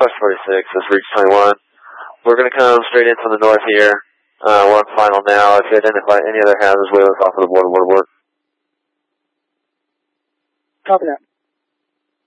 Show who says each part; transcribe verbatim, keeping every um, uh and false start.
Speaker 1: West forty-six, this is Reach twenty-one. We're going to come straight in from the north here. Uh, we're on final now. If you identify any other houses, wheel us off of the board, board, board.
Speaker 2: Copy that.